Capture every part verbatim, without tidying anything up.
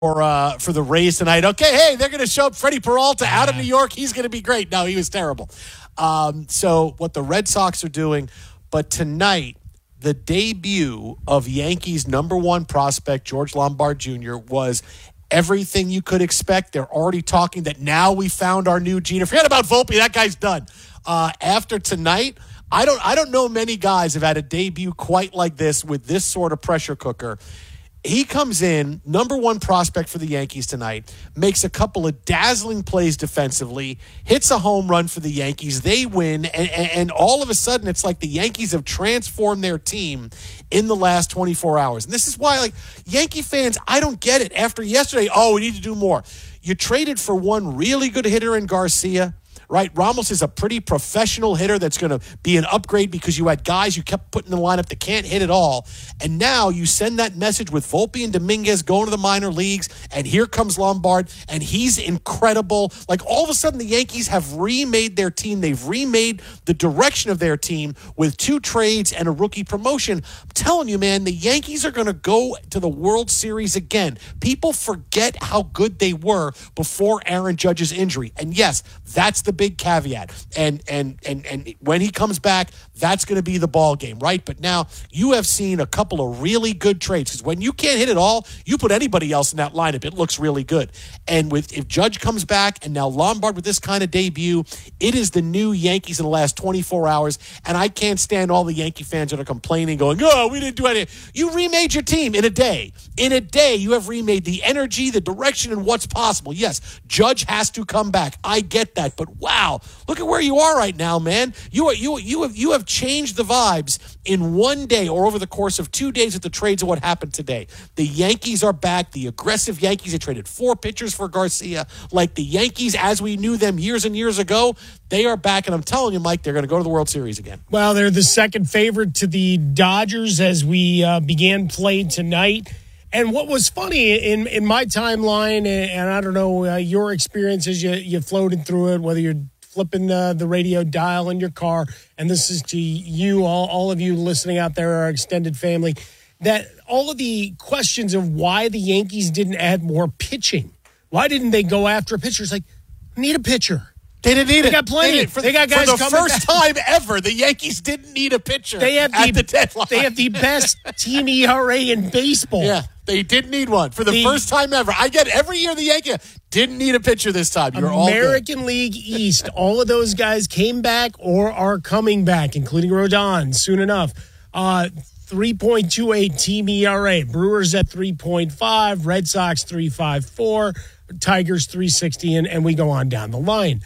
for uh, for the Rays tonight. Okay, hey, they're going to show up Freddie Peralta out of New York. He's going to be great. No, he was terrible. Um, so what the Red Sox are doing, but tonight, the debut of Yankees' number one prospect, George Lombard Junior, was everything you could expect. They're already talking that now we found our new Jeter. Forget about Volpe. That guy's done. Uh, after tonight, I don't I don't know many guys have had a debut quite like this with this sort of pressure cooker. He comes in, number one prospect for the Yankees tonight, makes a couple of dazzling plays defensively, hits a home run for the Yankees. They win, and, and, and all of a sudden, it's like the Yankees have transformed their team in the last twenty-four hours. And this is why, like, Yankee fans, I don't get it. After yesterday, oh, we need to do more. You traded for one really good hitter in Garcia. Right, Ramos is a pretty professional hitter that's going to be an upgrade because you had guys you kept putting in the lineup that can't hit at all. And now you send that message with Volpe and Dominguez going to the minor leagues, and here comes Lombard, and he's incredible. Like, all of a sudden, the Yankees have remade their team. They've remade the direction of their team with two trades and a rookie promotion. I'm telling you, man, the Yankees are going to go to the World Series again. People forget how good they were before Aaron Judge's injury. And yes, that's the big caveat. And and and and when he comes back, that's going to be the ball game, right? But now you have seen a couple of really good trades, because when you can't hit it all, you put anybody else in that lineup, it looks really good. And with if Judge comes back and now Lombard with this kind of debut, it is the new Yankees in the last twenty-four hours. And I can't stand all the Yankee fans that are complaining, going, "Oh, we didn't do anything." You remade your team in a day. In a day, you have remade the energy, the direction, and what's possible. Yes, Judge has to come back. I get that, but wow, look at where you are right now, man. You are, you you have you have changed the vibes in one day or over the course of two days with the trades of what happened today. The Yankees are back. The aggressive Yankees. They traded four pitchers for Garcia. Like the Yankees as we knew them years and years ago, they are back. And I'm telling you, Mike, they're going to go to the World Series again. Well, they're the second favorite to the Dodgers as we uh, began play tonight. And what was funny in, in my timeline, and I don't know uh, your experiences, you you floated through it, whether you're flipping uh, the radio dial in your car, and this is to you, all, all of you listening out there, our extended family, that all of the questions of why the Yankees didn't add more pitching. Why didn't they go after a pitcher? It's like, need a pitcher. They didn't need they it. Got plenty. They, for, they got guys for the coming first back. time ever, the Yankees didn't need a pitcher they have at the, the deadline. They have the best team E R A in baseball. Yeah, they didn't need one for the, the first time ever. I get every year the Yankees didn't need a pitcher this time. You're all American League East, all of those guys came back or are coming back, including Rodon soon enough. Uh, three point two eight team E R A. Brewers at three point five, Red Sox three point five four, Tigers three sixty, and, and we go on down the line.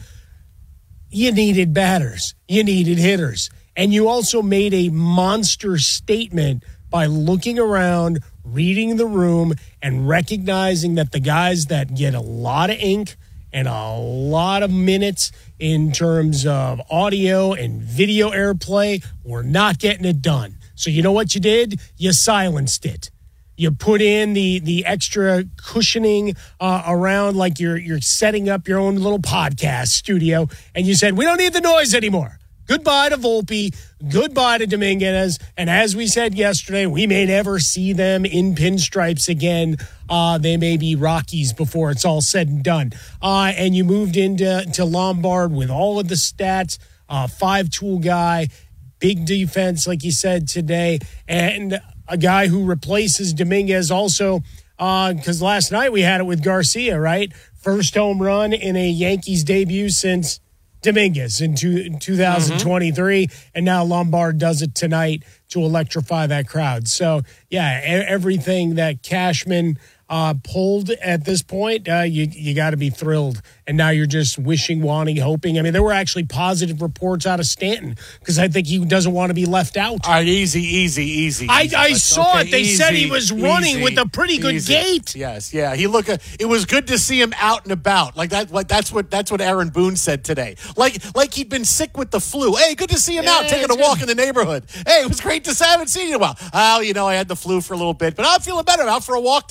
You needed batters. You needed hitters. And you also made a monster statement by looking around, reading the room, and recognizing that the guys that get a lot of ink and a lot of minutes in terms of audio and video airplay were not getting it done. So you know what you did? You silenced it. You put in the the extra cushioning uh, around, like you're you're setting up your own little podcast studio, and you said, we don't need the noise anymore. Goodbye to Volpe. Goodbye to Dominguez. And as we said yesterday, we may never see them in pinstripes again. Uh, they may be Rockies before it's all said and done. Uh, and you moved into to Lombard with all of the stats, uh, five-tool guy, big defense, like you said today, and a guy who replaces Dominguez also, because uh, last night we had it with Garcia, right? First home run in a Yankees debut since Dominguez in, two, in twenty twenty-three, mm-hmm. and now Lombard does it tonight to electrify that crowd. So, yeah, everything that Cashman uh, pulled at this point, uh, you you got to be thrilled. And now you're just wishing, wanting, hoping. I mean, there were actually positive reports out of Stanton because I think he doesn't want to be left out. All right, easy, easy, easy. I, easy. I saw okay, it. They easy, said he was running easy, with a pretty good easy. gait. Yes, yeah. He look. It was good to see him out and about. Like that. Like that's what that's what Aaron Boone said today. Like like he'd been sick with the flu. Hey, good to see him yeah, out taking a walk good. in the neighborhood. Hey, it was great to see. I haven't seen you in a while. Oh, you know, I had the flu for a little bit, but I'm feeling better. I'm out for a walk today.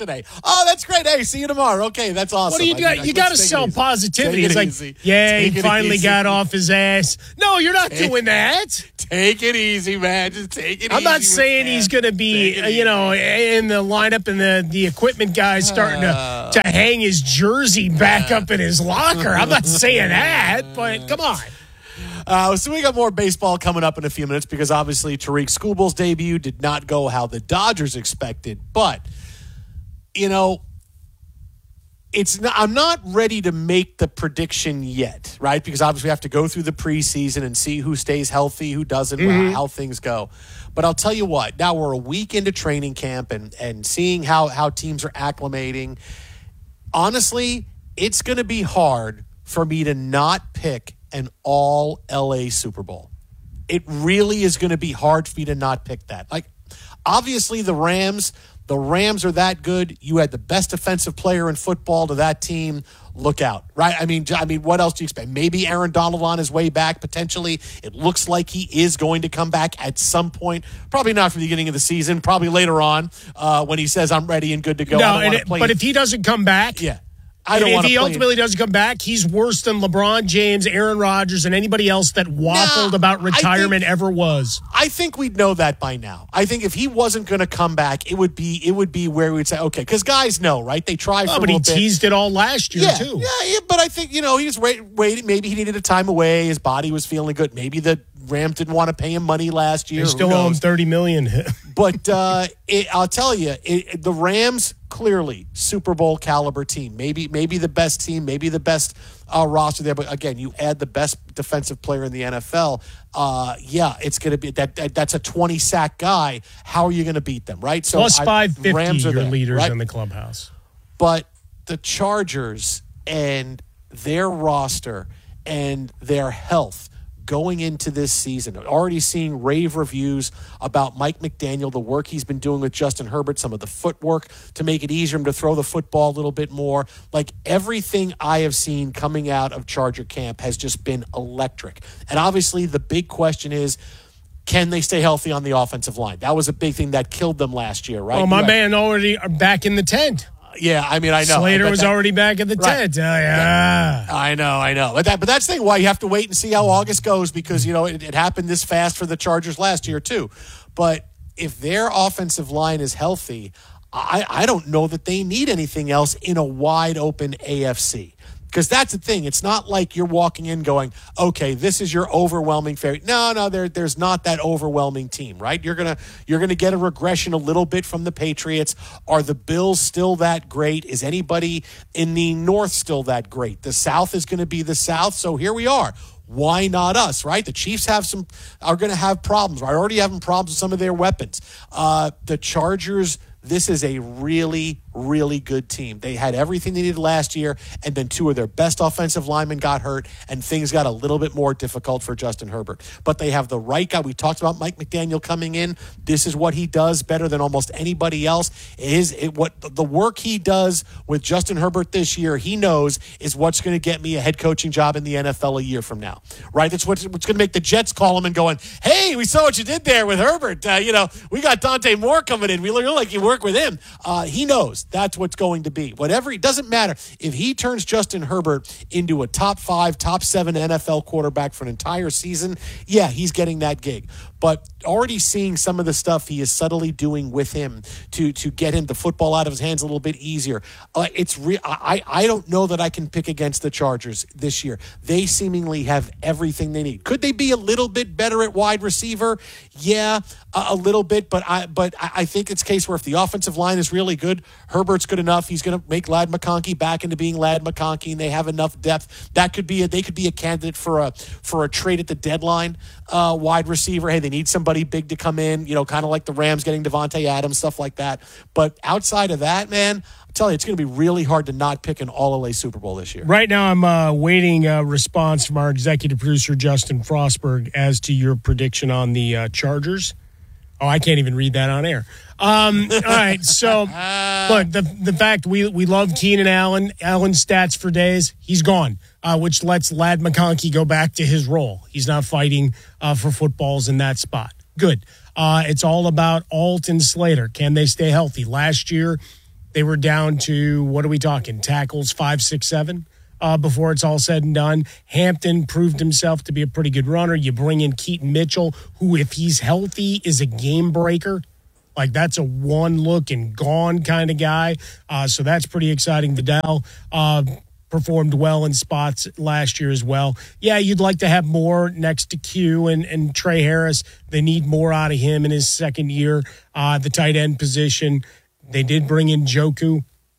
Oh, that's great. Hey, see you tomorrow. Okay, that's awesome. What do you I got? mean, You I- got to let's take it sell easy. positivity. Take It's it like, easy. yeah, Take he it finally easy. got off his ass. No, you're not Take- doing that. Take it easy, man. Just take it easy. I'm not with saying Cam. he's going to be, Take it uh, you know, easy. in the lineup and the, the equipment guy's starting to, to hang his jersey back up in his locker. I'm not saying that, but come on. Uh, so we got more baseball coming up in a few minutes because obviously Tariq Skubal's debut did not go how the Dodgers expected. But, you know, it's not, I'm not ready to make the prediction yet, right? Because obviously we have to go through the preseason and see who stays healthy, who doesn't, Mm-hmm. how things go. But I'll tell you what, now we're a week into training camp and, and seeing how, how teams are acclimating. Honestly, it's going to be hard for me to not pick an all L A Super Bowl. It really is going to be hard for me to not pick that. Like, obviously the Rams, the Rams are that good. You had the best defensive player in football to that team. Look out, right? I mean, I mean, what else do you expect? Maybe Aaron Donald on his way back, potentially. It looks like he is going to come back at some point. Probably not for the beginning of the season. Probably later on uh, when he says, I'm ready and good to go. I No, don't and wanna it, play but in- if he doesn't come back, Yeah. I and don't if want to he play ultimately doesn't come back, he's worse than LeBron James, Aaron Rodgers, and anybody else that waffled Nah, about I retirement think- ever was. I think we'd know that by now. I think if he wasn't going to come back, it would be it would be where we'd say, okay, because guys know, right? They try for Oh, a but he little bit. teased it all last year, yeah, too. yeah, yeah, but I think, you know, he was wait, waiting. Maybe he needed a time away. His body was feeling good. Maybe the Rams didn't want to pay him money last year. They still Who owe him knows? thirty million dollars. But uh, it, I'll tell you, it, the Rams clearly Super Bowl caliber team. Maybe maybe the best team, maybe the best uh, roster there. But again, you add the best defensive player in the N F L. Uh, yeah, it's going to be that, that. That's a twenty sack guy. How are you going to beat them, right? So Plus I- five fifty, Rams are your there, leaders right? in the clubhouse. But the Chargers and their roster and their health going into this season, already seeing rave reviews about Mike McDaniel, the work he's been doing with Justin Herbert, some of the footwork to make it easier for him to throw the football a little bit more. Like, everything I have seen coming out of Charger camp has just been electric. And obviously the big question is, can they stay healthy on the offensive line? That was a big thing that killed them last year, right? Oh, my You had- man already are back in the tent. Yeah, I mean, I know. Slater But was that- already back in the Right. tent. Oh, yeah. I know, I know. But that, but that's the thing why you have to wait and see how August goes because, you know, it, it happened this fast for the Chargers last year, too. But if their offensive line is healthy, I, I don't know that they need anything else in a wide open A F C. Because that's the thing. It's not like you're walking in going, okay, this is your overwhelming favorite. No, no, there, there's not that overwhelming team, right? You're gonna you're gonna get a regression a little bit from the Patriots. Are the Bills still that great? Is anybody in the North still that great? The South is gonna be the South. So here we are. Why not us, right? The Chiefs have some are going to have problems. Are already having problems with some of their weapons. Uh, the Chargers, this is a really, really good team. They had everything they needed last year, and then two of their best offensive linemen got hurt, and things got a little bit more difficult for Justin Herbert. But they have the right guy. We talked about Mike McDaniel coming in. This is what he does better than almost anybody else. Is it what the work he does with Justin Herbert this year, he knows is what's going to get me a head coaching job in the N F L a year from now, right? That's what's, what's going to make the Jets call him and going, hey, we saw what you did there with Herbert. Uh, you know, we got Dante Moore coming in. We look like you work with him. Uh, he knows that's what's going to be. Whatever, it doesn't matter. If he turns Justin Herbert into a top five, top seven N F L quarterback for an entire season, yeah, he's getting that gig. But already seeing some of the stuff he is subtly doing with him to to get him the football out of his hands a little bit easier. Uh, it's re- I I don't know that I can pick against the Chargers this year. They seemingly have everything they need. Could they be a little bit better at wide receiver? Yeah, a, a little bit. But I but I, I think it's a case where if the offensive line is really good, Herbert's good enough. He's going to make Ladd McConkey back into being Ladd McConkey, and they have enough depth. That could be a, they could be a candidate for a for a trade at the deadline. Uh, wide receiver. Hey, they need somebody big to come in, you know, kind of like the Rams getting Devontae Adams, stuff like that. But outside of that, man, I'm telling you, it's going to be really hard to not pick an all-L A Super Bowl this year. Right now, I'm uh, waiting a response from our executive producer, Justin Frostberg, as to your prediction on the uh, Chargers. Oh, I can't even read that on air. Um, all right, so look, the the fact we we love Keenan Allen, Allen's stats for days, he's gone, uh, which lets Ladd McConkey go back to his role. He's not fighting uh, for footballs in that spot. Good. Uh, it's all about Alt and Slater. Can they stay healthy? Last year, They were down to, what are we talking, tackles five, six, seven uh, before it's all said and done. Hampton proved himself to be a pretty good runner. You bring in Keaton Mitchell, who, if he's healthy, is a game breaker. Like, that's a one look and gone kind of guy. Uh, so that's pretty exciting. Vidal uh, performed well in spots last year as well. Yeah, you'd like to have more next to Q and, and Trey Harris. They need more out of him in his second year. Uh, the tight end position, they did bring in Joku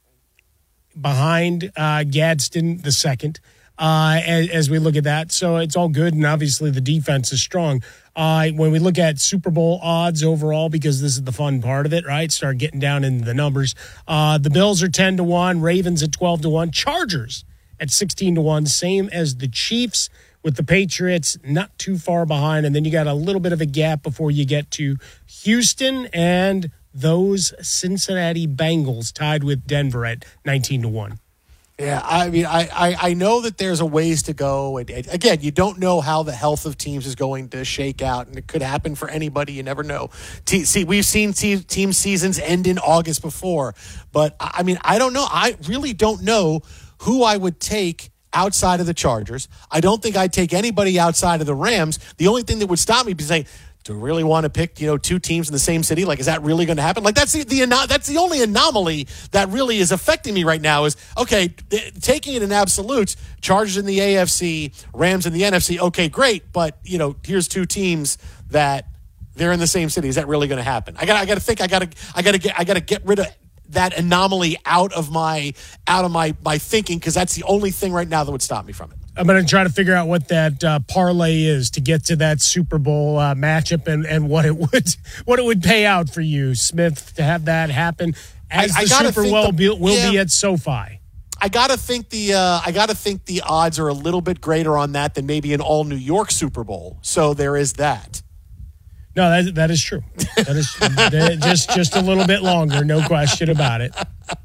behind uh, Gadsden the second uh, as, as we look at that. So it's all good, and obviously the defense is strong. Uh, when we look at Super Bowl odds overall, because this is the fun part of it, right? Start getting down into the numbers. Uh, the Bills are ten to one, Ravens at twelve to one, Chargers at sixteen to one, same as the Chiefs, with the Patriots not too far behind. And then you got a little bit of a gap before you get to Houston and those Cincinnati Bengals tied with Denver at nineteen to one. Yeah, I mean, I, I, I know that there's a ways to go. And, and again, you don't know how the health of teams is going to shake out, and it could happen for anybody. You never know. T- see, we've seen te- team seasons end in August before, but I mean, I don't know. I really don't know who I would take outside of the Chargers. I don't think I'd take anybody outside of the Rams. The only thing that would stop me is saying, to really want to pick, you know, two teams in the same city, like, is that really going to happen? Like, that's the, the that's the only anomaly that really is affecting me right now. Is okay, th- taking it in absolutes, Chargers in the A F C, Rams in the N F C. Okay, great, but you know, here's two teams that they're in the same city. Is that really going to happen? I got, I got to think. I got to, I got to get, I got to get rid of that anomaly out of my, out of my, my thinking, because that's the only thing right now that would stop me from it. I'm going to try to figure out what that uh, parlay is to get to that Super Bowl uh, matchup and, and what it would what it would pay out for you, Smith, to have that happen as I, the I Super Bowl the, will yeah, be at SoFi. I gotta think the uh, I gotta think the odds are a little bit greater on that than maybe an all New York Super Bowl. So there is that. No, that that is true. That is that, just just a little bit longer, no question about it.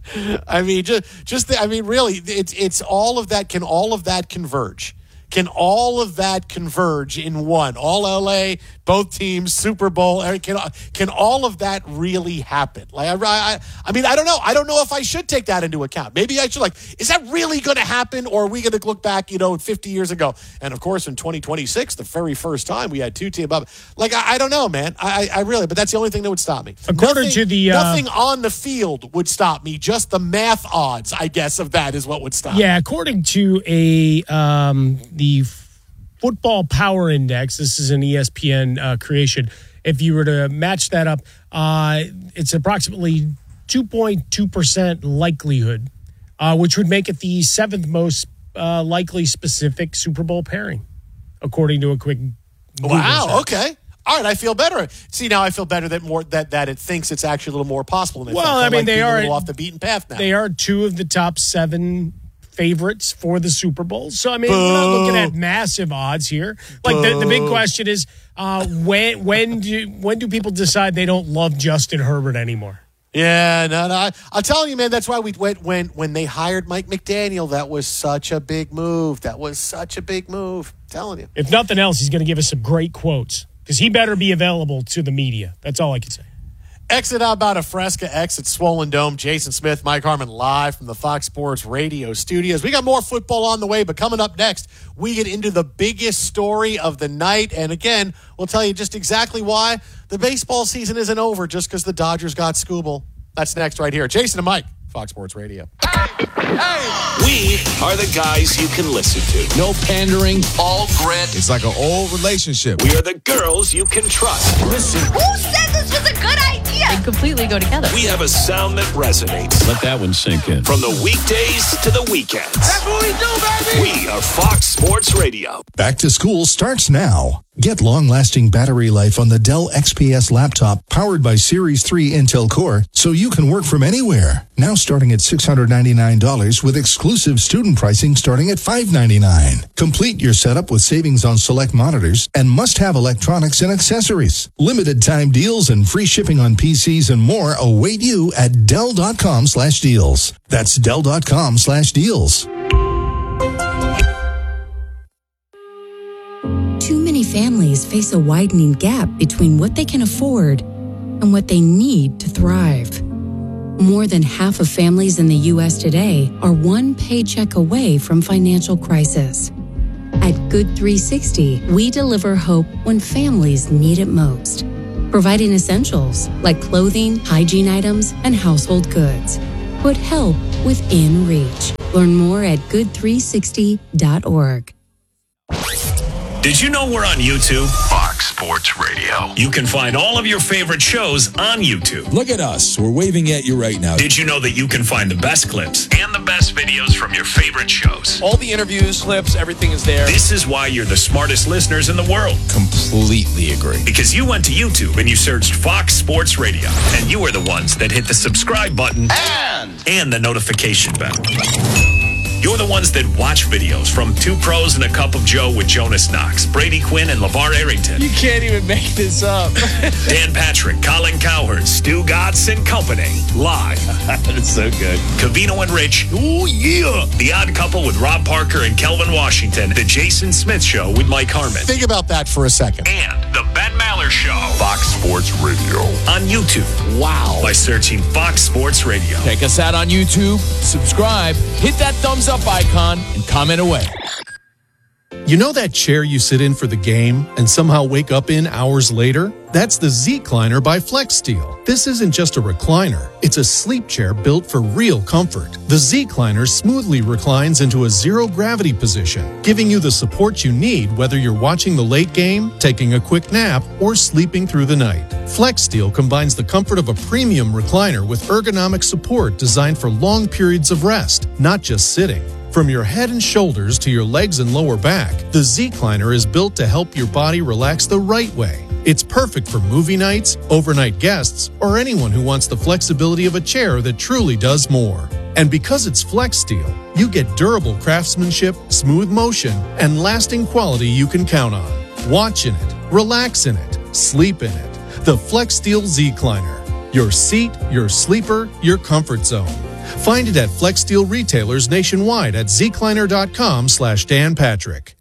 I mean, just just the, I mean, really, it's it's all of that. Can all of that converge? Can all of that converge in one? All L A, both teams, Super Bowl. Can can all of that really happen? Like, I, I, I mean, I don't know. I don't know if I should take that into account. Maybe I should. Like, is that really going to happen, or are we going to look back, you know, fifty years ago? And of course, in twenty twenty-six, the very first time we had two teams above. Like, I, I don't know, man. I, I really, but that's the only thing that would stop me. According nothing, to the uh, nothing on the field would stop me. Just the math odds, I guess, of that is what would stop. Yeah, according to a um, the Football Power Index, this is an E S P N uh, creation. If you were to match that up, uh, it's approximately two point two percent likelihood, uh, which would make it the seventh most uh, likely specific Super Bowl pairing, according to a quick Google Wow, search. okay. All right, I feel better. See, now I feel better that more that, that it thinks it's actually a little more possible than it Well, thought. I mean, like they being are a little off the beaten path now. They are two of the top seven favorites for the Super Bowl. So, I mean, Boo. We're not looking at massive odds here. Like, the, the big question is, uh, when when do when do people decide they don't love Justin Herbert anymore? Yeah, no, no. I, I'll tell you, man, that's why we went when when they hired Mike McDaniel. That was such a big move. That was such a big move. I'm telling you. If nothing else, he's going to give us some great quotes, because he better be available to the media. That's all I can say. Exit out about a Fresca, exit Swollen Dome. Jason Smith, Mike Harmon, live from the Fox Sports Radio studios. We got more football on the way, but coming up next, we get into the biggest story of the night. And again, we'll tell you just exactly why the baseball season isn't over just because the Dodgers got Scooble. That's next right here. Jason and Mike, Fox Sports Radio. Hey! We are the guys you can listen to. No pandering, all grit. It's like an old relationship. We are the girls you can trust. Listen. Who said this was a good idea? They completely go together. We have a sound that resonates. Let that one sink in. From the weekdays to the weekends. That's what we do, baby! We are Fox Sports Radio. Back to school starts now. Get long-lasting battery life on the Dell X P S laptop powered by Series three Intel Core so you can work from anywhere. Now starting at six hundred ninety-nine dollars with exclusive student pricing starting at five hundred ninety-nine dollars. Complete your setup with savings on select monitors and must-have electronics and accessories. Limited time deals and free shipping on P Cs and more await you at Dell.com slash deals. That's Dell.com slash deals. Too many families face a widening gap between what they can afford and what they need to thrive. More than half of families in the U S today are one paycheck away from financial crisis. At Good three sixty, we deliver hope when families need it most, providing essentials like clothing, hygiene items, and household goods. Put help within reach. Learn more at good three sixty dot org. Did you know we're on YouTube? Fox Sports Radio. You can find all of your favorite shows on YouTube. Look at us. We're waving at you right now. Did you know that you can find the best clips and the best videos from your favorite shows? All the interviews, clips, everything is there. This is why you're the smartest listeners in the world. Completely agree. Because you went to YouTube and you searched Fox Sports Radio. And you were the ones that hit the subscribe button And, and the notification bell. You're the ones that watch videos from Two Pros and a Cup of Joe with Jonas Knox, Brady Quinn, and LeVar Arrington. You can't even make this up. Dan Patrick, Colin Cowherd, Stu Gatz and Company. Live. That is so good. Covino and Rich. Oh, yeah. The Odd Couple with Rob Parker and Kelvin Washington. The Jason Smith Show with Mike Harmon. Think about that for a second. And the Ben Maller Show. Fox Sports Radio. On YouTube. Wow. By searching Fox Sports Radio. Check us out on YouTube. Subscribe. Hit that thumbs up icon and comment away. You know that chair you sit in for the game and somehow wake up in hours later? That's the Z-Cliner by FlexSteel. This isn't just a recliner. It's a sleep chair built for real comfort. The Z-Cliner smoothly reclines into a zero-gravity position, giving you the support you need whether you're watching the late game, taking a quick nap, or sleeping through the night. FlexSteel combines the comfort of a premium recliner with ergonomic support designed for long periods of rest, not just sitting. From your head and shoulders to your legs and lower back, the Z-Cliner is built to help your body relax the right way. It's perfect for movie nights, overnight guests, or anyone who wants the flexibility of a chair that truly does more. And because it's FlexSteel, you get durable craftsmanship, smooth motion, and lasting quality you can count on. Watch in it, relax in it, sleep in it. The FlexSteel Z-Cliner. Your seat, your sleeper, your comfort zone. Find it at FlexSteel retailers nationwide at zcliner.com slash Dan Patrick.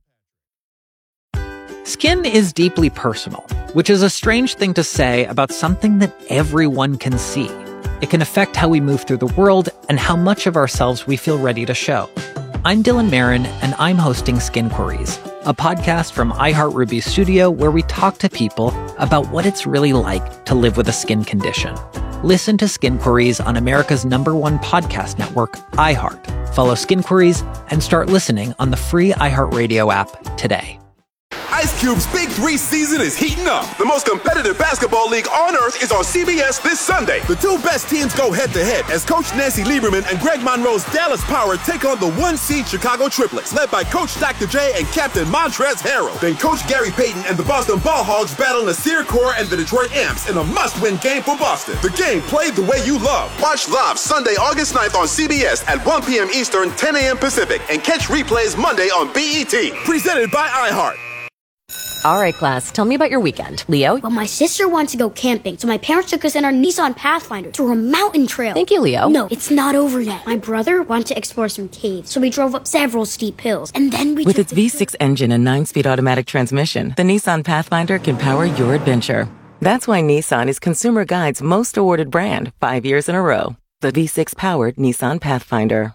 Skin is deeply personal, which is a strange thing to say about something that everyone can see. It can affect how we move through the world and how much of ourselves we feel ready to show. I'm Dylan Marin, and I'm hosting Skin Queries, a podcast from iHeartRuby Studio where we talk to people about what it's really like to live with a skin condition. Listen to Skin Queries on America's number one podcast network, iHeart. Follow Skin Queries and start listening on the free iHeartRadio app today. Ice Cube's Big Three season is heating up. The most competitive basketball league on earth is on C B S this Sunday. The two best teams go head-to-head as Coach Nancy Lieberman and Greg Monroe's Dallas Power take on the one-seed Chicago Triplets, led by Coach Doctor J and Captain Montrezl Harrell. Then Coach Gary Payton and the Boston Ball Hogs battle Nasir Kaur and the Detroit Amps in a must-win game for Boston. The game played the way you love. Watch live Sunday, August ninth on C B S at one p.m. Eastern, ten a.m. Pacific, and catch replays Monday on B E T. Presented by iHeart. All right, class, tell me about your weekend. Leo? Well, my sister wanted to go camping, so my parents took us in our Nissan Pathfinder to a mountain trail. Thank you, Leo. No, it's not over yet. My brother wanted to explore some caves, so we drove up several steep hills, and then we With took its V six engine and nine-speed automatic transmission, the Nissan Pathfinder can power your adventure. That's why Nissan is Consumer Guide's most awarded brand, five years in a row. The V six-powered Nissan Pathfinder.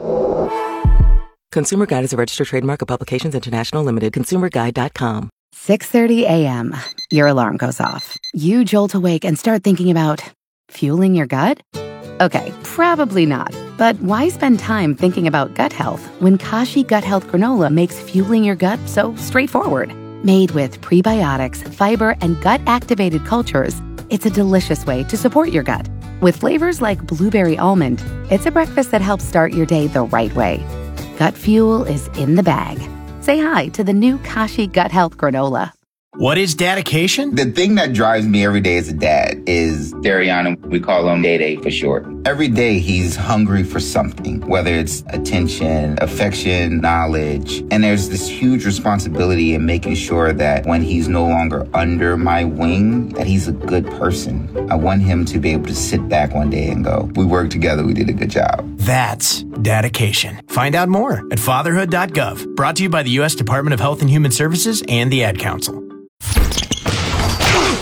Consumer Guide is a registered trademark of Publications International Limited. consumer guide dot com. six thirty a.m. Your alarm goes off. You jolt awake and start thinking about fueling your gut? Okay, probably not. But why spend time thinking about gut health when Kashi Gut Health Granola makes fueling your gut so straightforward? Made with prebiotics, fiber, and gut-activated cultures, it's a delicious way to support your gut. With flavors like blueberry almond, it's a breakfast that helps start your day the right way. Gut fuel is in the bag. Say hi to the new Kashi Gut Health Granola. What is dedication? The thing that drives me every day as a dad is Dariana. We call him Day Day for short. Every day he's hungry for something, whether it's attention, affection, knowledge. And there's this huge responsibility in making sure that when he's no longer under my wing, that he's a good person. I want him to be able to sit back one day and go, we worked together, we did a good job. That's dedication. Find out more at fatherhood dot gov. Brought to you by the U S Department of Health and Human Services and the Ad Council.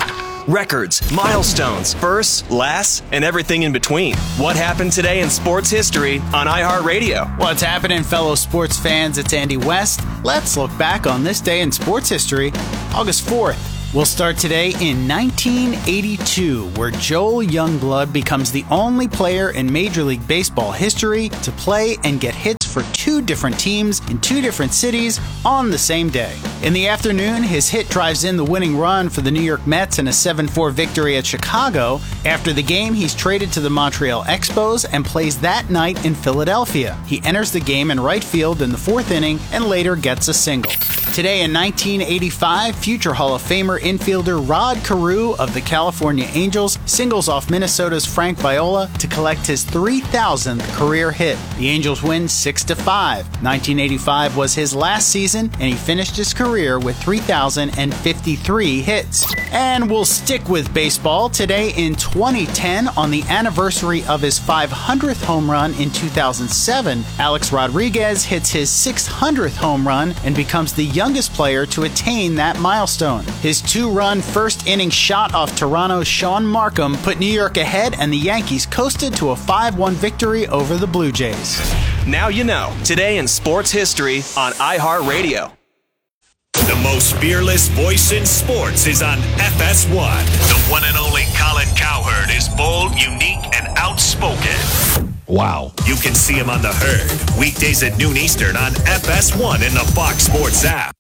records, milestones, firsts, lasts, and everything in between. What happened today in sports history on iHeartRadio? What's happening, fellow sports fans? It's Andy West. Let's look back on this day in sports history, August fourth. We'll start today in nineteen eighty-two, where Joel Youngblood becomes the only player in Major League Baseball history to play and get hits for two different teams in two different cities on the same day. In the afternoon, his hit drives in the winning run for the New York Mets in a seven four victory at Chicago. After the game, he's traded to the Montreal Expos and plays that night in Philadelphia. He enters the game in right field in the fourth inning and later gets a single. Today in nineteen eighty-five, future Hall of Famer infielder Rod Carew of the California Angels singles off Minnesota's Frank Viola to collect his three thousandth career hit. The Angels win six to five. nineteen eighty-five was his last season, and he finished his career with three thousand fifty-three hits. And we'll stick with baseball. Today in twenty ten, on the anniversary of his five hundredth home run in two thousand seven, Alex Rodriguez hits his six hundredth home run and becomes the youngest player to attain that milestone. His two-run first-inning shot off Toronto's Sean Markham put New York ahead, and the Yankees coasted to a five one victory over the Blue Jays. Now you know. Today in sports history on iHeartRadio. The most fearless voice in sports is on F S one. The one and only Colin Cowherd is bold, unique, and outspoken. Wow. You can see him on The Herd, weekdays at noon Eastern on F S one in the Fox Sports app.